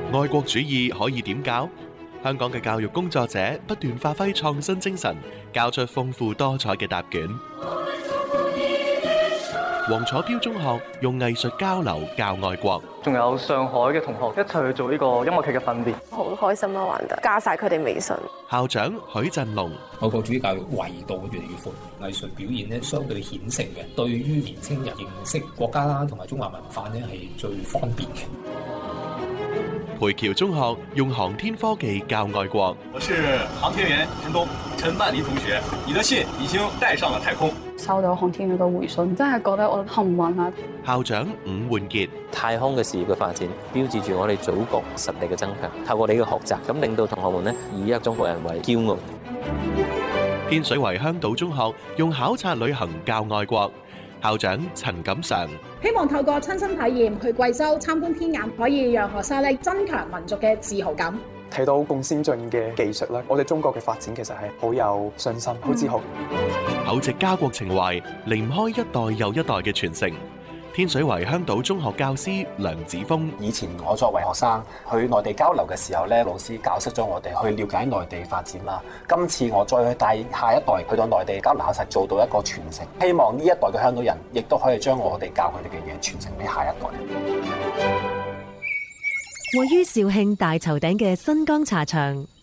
愛國主義可以點教？香港嘅教育工作者不斷發揮創新精神，交出豐富多彩嘅答卷。黃楚標中學用藝術交流教愛國， 仲有上海嘅同學一齊去做呢個音樂劇嘅訓練， 好開心啊！玩得加晒佢哋微信。 校長許振龍， 愛國主義教育維度越嚟越闊，藝術表現咧相對顯性嘅，對於年輕人認識國家啦同埋中華文化咧係最方便嘅。 培僑中學用航天科技教愛國， 我是航天員陳曼妮同學，你的信已經帶上了太空。 收到航天員嘅回信，真係覺得我幸運啊！ 校長伍煥傑， 太空嘅事業嘅發展，標誌住我哋祖國實力嘅增強。透過你嘅學習，咁令到同學們呢以一個中國人為驕傲。 天水圍香島中學用考察旅行教愛國，校長陳錦常， 希望透過親身體驗去貴州參觀天眼，可以讓學生咧增強民族嘅自豪感。 睇到咁先進嘅技術咧，我哋中國嘅發展其實係好有信心、好自豪。 厚植家國情懷，離唔開一代又一代嘅傳承。天水圍香島中學教師梁子峰， 以前我作為學生去內地交流嘅時候咧，老師教識咗我哋去了解內地發展啦。今次我再去帶下一代去到內地交流考察，做到一個傳承。希望呢一代嘅香港人亦都可以將我哋教佢哋嘅嘢傳承俾下一代。 位於肇慶大頭頂嘅新江茶場，